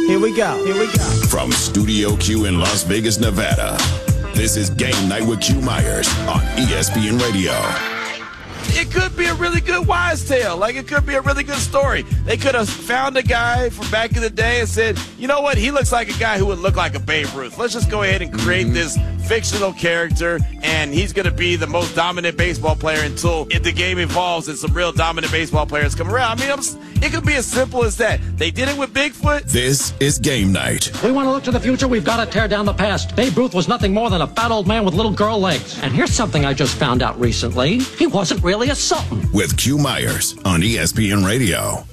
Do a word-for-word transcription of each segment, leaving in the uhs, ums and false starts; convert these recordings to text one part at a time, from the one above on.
Here we go. Here we go. From Studio Q in Las Vegas, Nevada, this is Game Night with Q Myers on E S P N Radio. It could be a really good wise tale. Like, it could be a really good story. They could have found a guy from back in the day and said, you know what, he looks like a guy who would look like a Babe Ruth. Let's just go ahead and create mm-hmm. this fictional character, and he's going to be the most dominant baseball player until the game evolves and some real dominant baseball players come around. I mean, I'm, it could be as simple as that. They did it with Bigfoot. This is Game Night. We want to look to the future. We've got to tear down the past. Babe Ruth was nothing more than a fat old man with little girl legs. And here's something I just found out recently. He wasn't really a something. With Q Myers on E S P N Radio.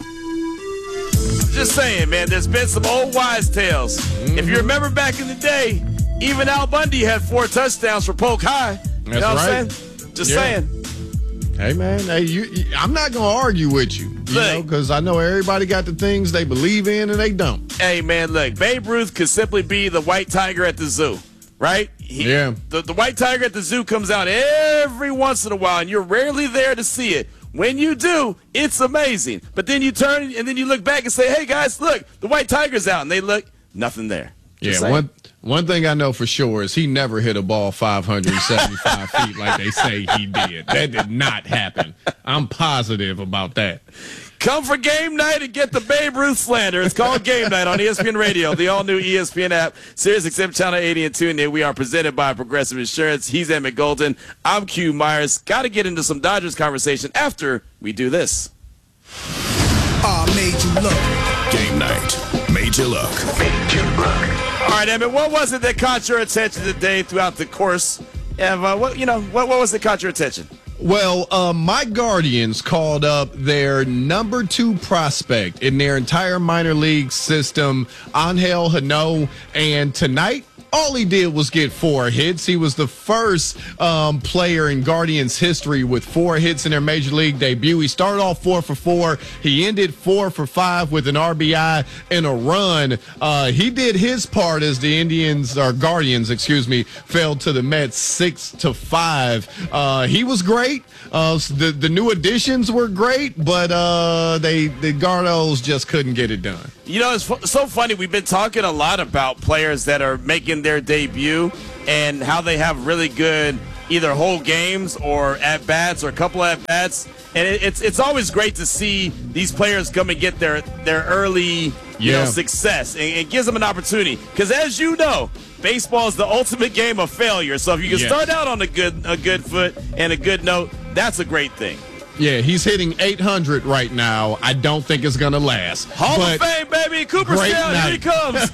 Just saying, man, there's been some old wise tales. Mm-hmm. If you remember back in the day, even Al Bundy had four touchdowns for Polk High. You That's know what right. I'm saying? Just yeah. saying. Hey, man, hey, you, you, I'm not going to argue with you, you look, know, because I know everybody got the things they believe in and they don't. Hey, man, look, Babe Ruth could simply be the white tiger at the zoo, right? He, yeah. The, the white tiger at the zoo comes out every once in a while, and you're rarely there to see it. When you do, it's amazing. But then you turn and then you look back and say, hey, guys, look, the white tiger's out. And they look, nothing there. Just yeah, saying. one one thing I know for sure is he never hit a ball five hundred seventy-five feet like they say he did. That did not happen. I'm positive about that. Come for Game Night and get the Babe Ruth slander. It's called Game Night on E S P N Radio, the all-new E S P N app, Sirius X M Channel eighty and tune in. We are presented by Progressive Insurance. He's Emmett Golden. I'm Q Myers. Got to get into some Dodgers conversation after we do this. Ah, uh, made you look. Game Night. Made you look. Made you look. All right, Emmett, what was it that caught your attention today throughout the course? And, uh, what, you know, what, what was it that caught your attention? Well, uh, my Guardians called up their number two prospect in their entire minor league system, Angel Hano, and tonight, all he did was get four hits. He was the first um, player in Guardians history with four hits in their major league debut. He started off four for four. He ended four for five with an R B I and a run. Uh, he did his part as the Indians, or Guardians, excuse me, fell to the Mets six to five. Uh, he was great. Uh, the the new additions were great, but uh, they the Gardos just couldn't get it done. You know, it's fu- so funny. We've been talking a lot about players that are making their debut and how they have really good either whole games or at bats or a couple at bats, and it, it's it's always great to see these players come and get their their early you yeah. know success, and it gives them an opportunity. Because as you know, baseball is the ultimate game of failure. So if you can yes. start out on a good a good foot and a good note, that's a great thing. Yeah, he's hitting eight hundred right now. I don't think it's going to last. Hall but of Fame, baby. Cooperstown, here he comes.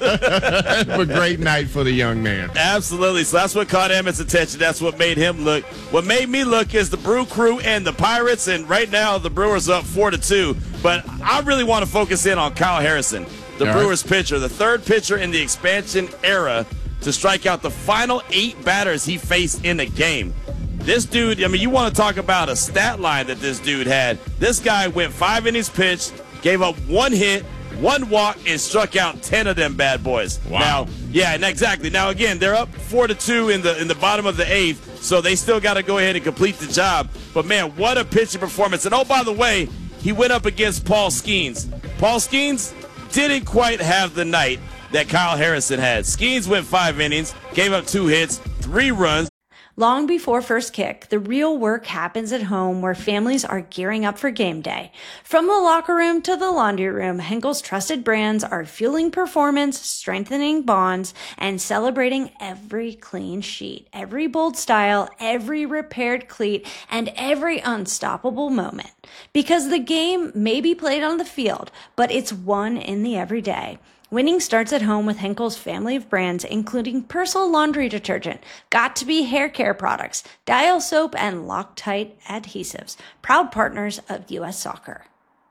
A great night for the young man. Absolutely. So that's what caught Emmett's attention. That's what made him look. What made me look is the Brew Crew and the Pirates, and right now the Brewers up four to two. But I really want to focus in on Kyle Harrison, the All Brewers right. pitcher, the third pitcher in the expansion era to strike out the final eight batters he faced in a game. This dude, I mean, you want to talk about a stat line that this dude had. This guy went five innings pitched, gave up one hit, one walk, and struck out ten of them bad boys. Wow. Now, yeah, and exactly. Now, again, they're up four to two in the in the bottom of the eighth, so they still got to go ahead and complete the job. But, man, what a pitching performance. And, oh, by the way, he went up against Paul Skeens. Paul Skeens didn't quite have the night that Kyle Harrison had. Skeens went five innings, gave up two hits, three runs. Long before first kick, the real work happens at home where families are gearing up for game day. From the locker room to the laundry room, Henkel's trusted brands are fueling performance, strengthening bonds, and celebrating every clean sheet, every bold style, every repaired cleat, and every unstoppable moment. Because the game may be played on the field, but it's won in the everyday. Winning starts at home with Henkel's family of brands, including Persil laundry detergent, Got2b hair care products, Dial soap, and Loctite adhesives. Proud partners of U S Soccer.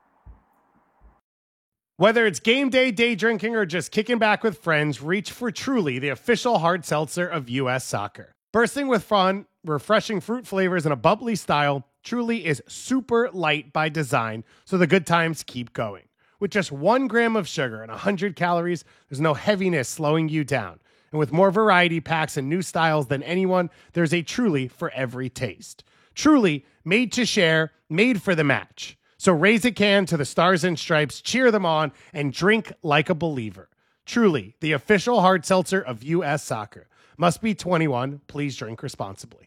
Whether it's game day, day drinking, or just kicking back with friends, reach for Truly, the official hard seltzer of U S Soccer. Bursting with fun, refreshing fruit flavors, and a bubbly style, Truly is super light by design, so the good times keep going. With just one gram of sugar and one hundred calories, there's no heaviness slowing you down. And with more variety packs and new styles than anyone, there's a Truly for every taste. Truly, made to share, made for the match. So raise a can to the Stars and Stripes, cheer them on, and drink like a believer. Truly, the official hard seltzer of U S Soccer. Must be twenty-one. Please drink responsibly.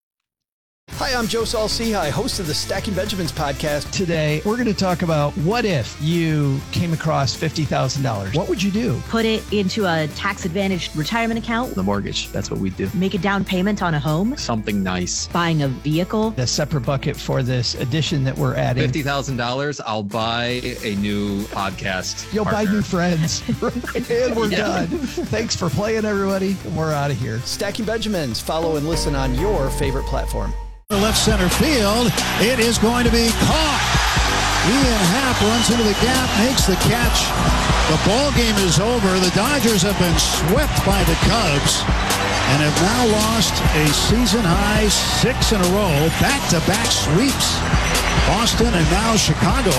Hi, I'm Joe Saul-Sehy, host of the Stacking Benjamins podcast. Today, we're going to talk about what if you came across fifty thousand dollars. What would you do? Put it into a tax-advantaged retirement account. The mortgage, that's what we do. Make a down payment on a home. Something nice. Buying a vehicle. A separate bucket for this addition that we're adding. fifty thousand dollars, I'll buy a new podcast You'll partner. buy new friends. And we're Yeah. done. Thanks for playing, everybody. We're out of here. Stacking Benjamins. Follow and listen on your favorite platform. Left center field. It is going to be caught. Ian Happ runs into the gap, makes the catch. The ball game is over. The Dodgers have been swept by the Cubs and have now lost a season-high six in a row. Back-to-back sweeps. Boston and now Chicago.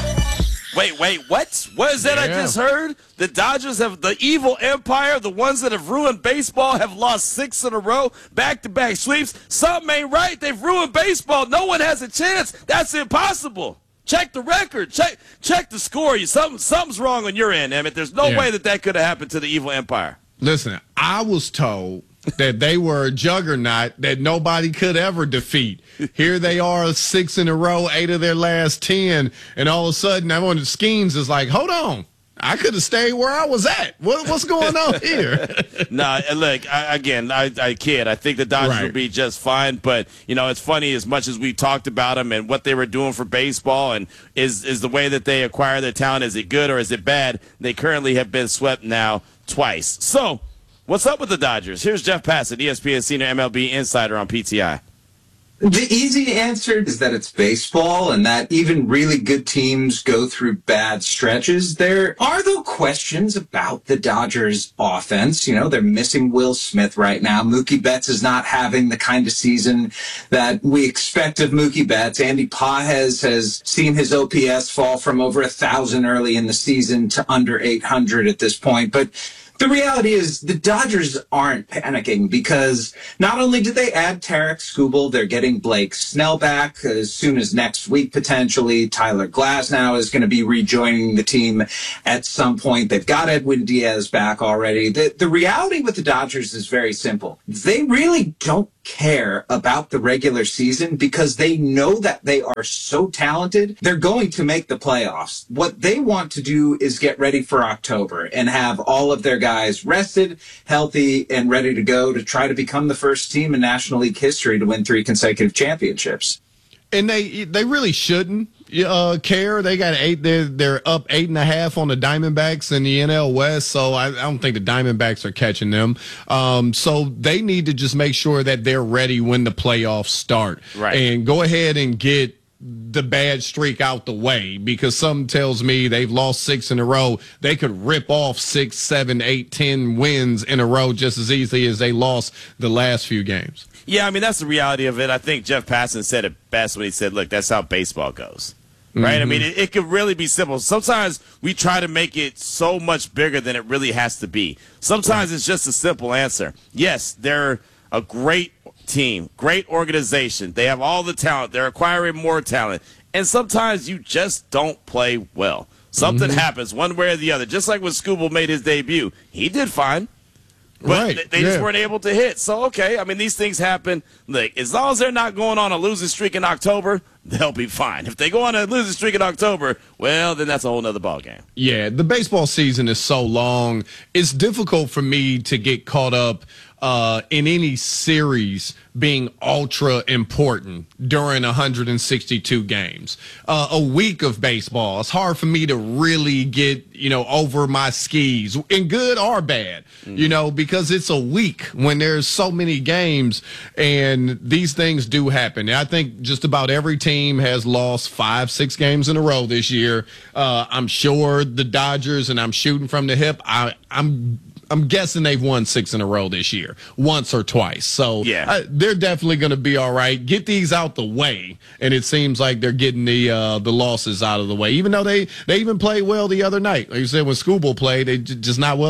Wait, wait, what? What is that I Yeah. just heard? The Dodgers have, the evil empire, the ones that have ruined baseball, have lost six in a row, back-to-back sweeps. Something ain't right. They've ruined baseball. No one has a chance. That's impossible. Check the record. Check check the score. You something, Something's wrong on your end, Emmett. There's no Yeah. way that that could have happened to the evil empire. Listen, I was told that they were a juggernaut that nobody could ever defeat. Here they are, six in a row, eight of their last ten, and all of a sudden, I'm on the Skeens is like, hold on. I could have stayed where I was at. What, what's going on here? No, look, I, again, I, I kid. I think the Dodgers Right. will be just fine. But, you know, it's funny as much as we talked about them and what they were doing for baseball and is, is the way that they acquire their talent, is it good or is it bad? They currently have been swept now twice. So, what's up with the Dodgers? Here's Jeff Passett, E S P N Senior M L B Insider on P T I. The easy answer is that it's baseball and that even really good teams go through bad stretches. There are, though, questions about the Dodgers offense. You know, they're missing Will Smith right now. Mookie Betts is not having the kind of season that we expect of Mookie Betts. Andy Pages has seen his O P S fall from over a thousand early in the season to under eight hundred at this point. But the reality is the Dodgers aren't panicking because not only did they add Tarek Skubal, they're getting Blake Snell back as soon as next week, potentially. Tyler Glasnow is going to be rejoining the team at some point. They've got Edwin Diaz back already. The, the reality with the Dodgers is very simple. They really don't care about the regular season because they know that they are so talented. They're going to make the playoffs. What they want to do is get ready for October and have all of their guys rested, healthy, and ready to go to try to become the first team in National League history to win three consecutive championships. And they they really shouldn't uh, care. They got eight. They're they're up eight and a half on the Diamondbacks in the N L West. So I, I don't think the Diamondbacks are catching them. Um, so they need to just make sure that they're ready when the playoffs start. Right. And go ahead and get the bad streak out the way, because something tells me they've lost six in a row. They could rip off six, seven, eight, ten wins in a row just as easily as they lost the last few games. Yeah, I mean, that's the reality of it. I think Jeff Passan said it best when he said, look, that's how baseball goes. Right? Mm-hmm. I mean, it, it could really be simple. Sometimes we try to make it so much bigger than it really has to be. Sometimes right. It's just a simple answer. Yes, they're a great team, great organization. They have all the talent. They're acquiring more talent. And sometimes you just don't play well. Something mm-hmm. happens one way or the other. Just like when Skubal made his debut. He did fine. But right. they, they yeah. just weren't able to hit. So, okay, I mean, these things happen. Like, as long as they're not going on a losing streak in October, they'll be fine. If they go on a losing streak in October, well, then that's a whole nother ballgame. Yeah, the baseball season is so long. It's difficult for me to get caught up uh, in any series being ultra important during one hundred sixty-two games. Uh, a week of baseball, it's hard for me to really get, you know, over my skis, in good or bad, mm-hmm. you know, because it's a week when there's so many games, and these things do happen. And I think just about every team has lost five, six games in a row this year. Uh, I'm sure the Dodgers, and I'm shooting from the hip, I, I'm I'm guessing they've won six in a row this year, once or twice. So yeah. uh, they're definitely going to be all right. Get these out the way, and it seems like they're getting the uh, the losses out of the way, even though they, they even played well the other night. Like you said, when Skubal played, they j- just not well enough.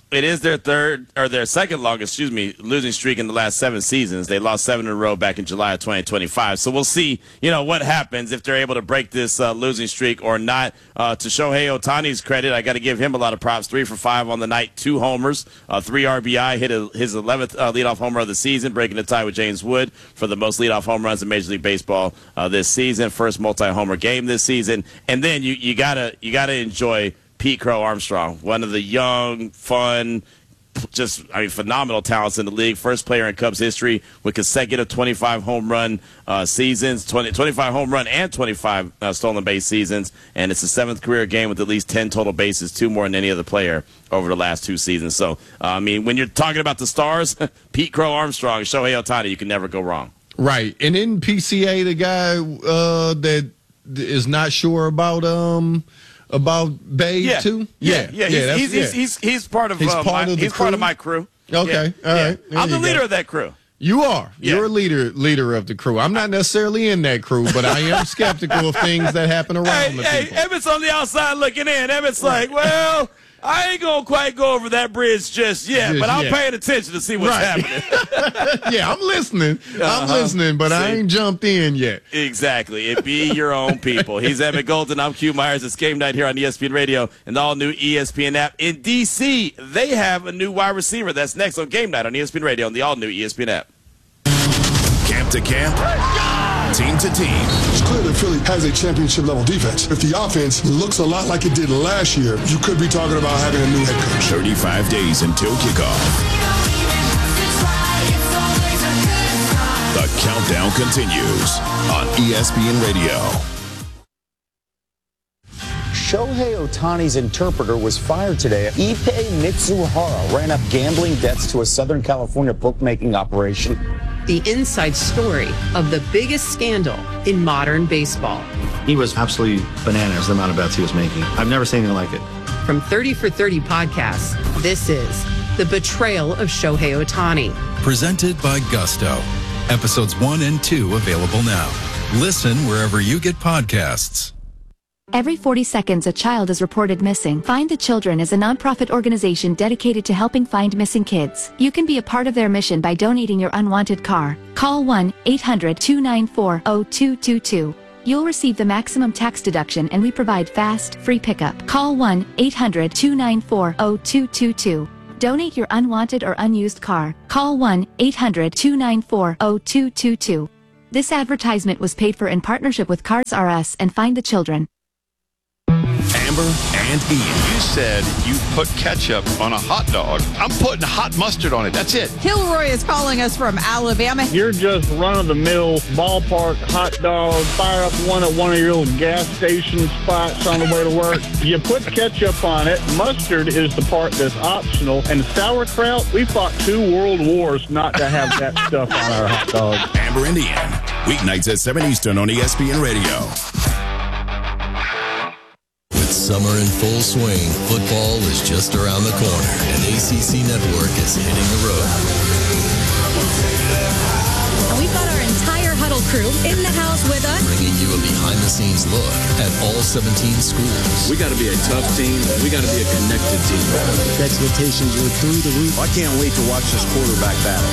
It is their third or their second longest, excuse me, losing streak in the last seven seasons. They lost seven in a row back in July of twenty twenty-five. So we'll see, you know, what happens if they're able to break this uh, losing streak or not. Uh, to Shohei Ohtani's credit, I got to give him a lot of props. Three for five on the night, two homers, uh, three R B I, hit a, his eleventh uh, leadoff homer of the season, breaking the tie with James Wood for the most leadoff home runs in Major League Baseball uh, this season. First multi-homer game this season, and then you you gotta you gotta enjoy Pete Crow Armstrong, one of the young, fun, just, I mean, phenomenal talents in the league. First player in Cubs history with consecutive twenty-five home run uh, seasons, twenty, twenty-five home run and twenty-five uh, stolen base seasons. And it's the seventh career game with at least ten total bases, two more than any other player over the last two seasons. So, uh, I mean, when you're talking about the stars, Pete Crow Armstrong, Shohei Ohtani, you can never go wrong. Right. And in P C A, the guy uh, that is not sure about um about Babe yeah. too? Yeah, yeah. yeah he's, he's, yeah. he's, he's, he's part of, he's uh, part my, of the he's crew? part of my crew. Okay, yeah. all yeah. right. There I'm the leader go. of that crew. You are. Yeah. You're a leader leader of the crew. I'm not necessarily in that crew, but I am skeptical of things that happen around hey, the hey, people. Emmett's on the outside looking in. Emmett's like, well, I ain't going to quite go over that bridge just yet, Just but I'm yet. paying attention to see what's Right. happening. Yeah, I'm listening. I'm Uh-huh. listening, but See? I ain't jumped in yet. Exactly. It be your own people. He's Emmett Golden. I'm Q Myers. It's game night here on E S P N Radio and the all-new E S P N app. In D C, they have a new wide receiver. That's next on game night on E S P N Radio and the all-new E S P N app. Camp to camp, team to team. It's clear that Philly has a championship-level defense. If the offense looks a lot like it did last year, you could be talking about having a new head coach. thirty-five days until kickoff. The countdown continues on E S P N Radio. Shohei Ohtani's interpreter was fired today. Ippei Mitsuhara ran up gambling debts to a Southern California bookmaking operation. The inside story of the biggest scandal in modern baseball. He was absolutely bananas, the amount of bets he was making. I've never seen anything like it. From thirty for thirty podcasts, this is The Betrayal of Shohei Ohtani. Presented by Gusto. Episodes one and two available now. Listen wherever you get podcasts. Every forty seconds, a child is reported missing. Find the Children is a nonprofit organization dedicated to helping find missing kids. You can be a part of their mission by donating your unwanted car. Call one eight hundred two nine four zero two two two. You'll receive the maximum tax deduction and we provide fast, free pickup. Call one eight hundred two nine four zero two two two. Donate your unwanted or unused car. Call one eight hundred two nine four zero two two two. This advertisement was paid for in partnership with Cars R Us and Find the Children. Amber and Ian. You said you put ketchup on a hot dog. I'm putting hot mustard on it. That's it. Kilroy is calling us from Alabama. You're just run-of-the-mill ballpark hot dog. Fire up one at one of your little gas station spots on the way to work. You put ketchup on it. Mustard is the part that's optional. And sauerkraut, we fought two world wars not to have that stuff on our hot dog. Amber and Ian. Weeknights at seven Eastern on E S P N Radio. With summer in full swing, football is just around the corner, and A C C Network is hitting the road. And we've got our entire Huddle crew in the house with us, Bringing you a behind-the-scenes look at all seventeen schools. We got to be a tough team. We got to be a connected team. The expectations are through the roof. I can't wait to watch this quarterback battle.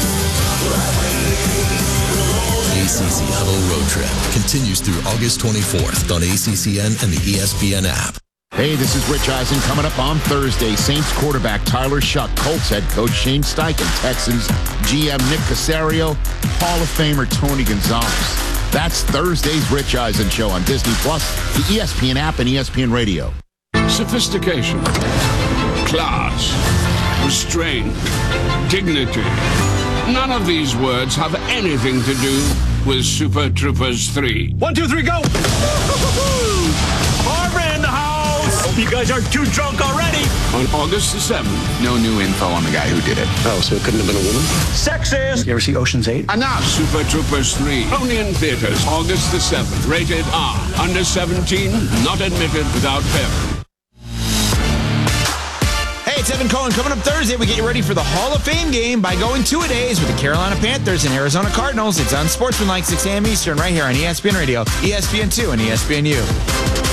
A C C Huddle Road Trip continues through August twenty-fourth on A C C N and the E S P N app. Hey, this is Rich Eisen. Coming up on Thursday, Saints quarterback Tyler Shuck, Colts head coach Shane Steichen, Texans G M Nick Caserio, Hall of Famer Tony Gonzalez. That's Thursday's Rich Eisen Show on Disney Plus, the E S P N app, and E S P N Radio. Sophistication, class, restraint, dignity. None of these words have anything to do with Super Troopers three. One, two, three, go! Barbara in the house! Hope you guys aren't too drunk already! On August the seventh. No new info on the guy who did it. Oh, so it couldn't have been a woman? Sexist! You ever see Ocean's eight? Enough! Super Troopers three. Only in theaters. August the seventh. Rated R. Under seventeen. Not admitted without parent. Hey, it's Evan Cohen. Coming up Thursday, we get you ready for the Hall of Fame game by going two-a-days with the Carolina Panthers and Arizona Cardinals. It's on Sportsmanlike, six a.m. Eastern, right here on E S P N Radio, E S P N two, and E S P N U.